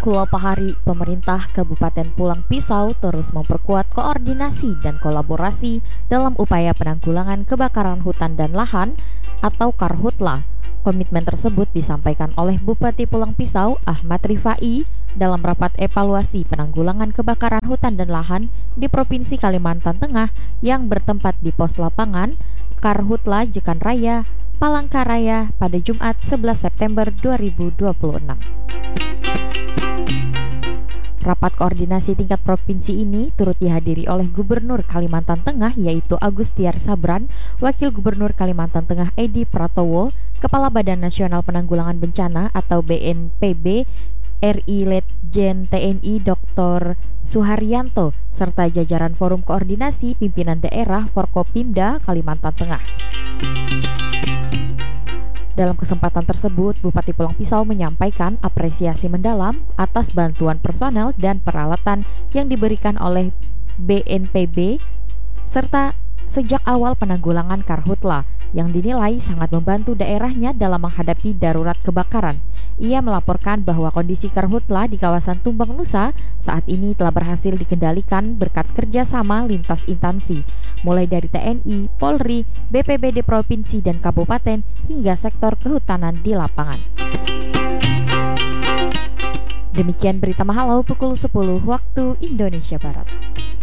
Kulo Pahari, pemerintah Kabupaten Pulang Pisau terus memperkuat koordinasi dan kolaborasi dalam upaya penanggulangan kebakaran hutan dan lahan atau Karhutla. Komitmen tersebut disampaikan oleh Bupati Pulang Pisau Ahmad Rifai dalam rapat evaluasi penanggulangan kebakaran hutan dan lahan di Provinsi Kalimantan Tengah yang bertempat di pos lapangan Karhutla Jekan Raya, Palangkaraya pada Jumat 11 September 2026. Rapat koordinasi tingkat provinsi ini turut dihadiri oleh Gubernur Kalimantan Tengah yaitu Agustiar Sabran, Wakil Gubernur Kalimantan Tengah Edi Pratowo, Kepala Badan Nasional Penanggulangan Bencana atau BNPB RI Letjen TNI Dr. Suharyanto, serta jajaran Forum Koordinasi Pimpinan Daerah Forkopimda Kalimantan Tengah. Dalam kesempatan tersebut, Bupati Pulang Pisau menyampaikan apresiasi mendalam atas bantuan personel dan peralatan yang diberikan oleh BNPB serta sejak awal penanggulangan Karhutla yang dinilai sangat membantu daerahnya dalam menghadapi darurat kebakaran. Ia melaporkan bahwa kondisi Karhutla di kawasan Tumbang Nusa saat ini telah berhasil dikendalikan berkat kerjasama lintas instansi, mulai dari TNI, Polri, BPBD Provinsi dan Kabupaten hingga sektor kehutanan di lapangan. Demikian berita Mahalau pukul 10 waktu Indonesia Barat.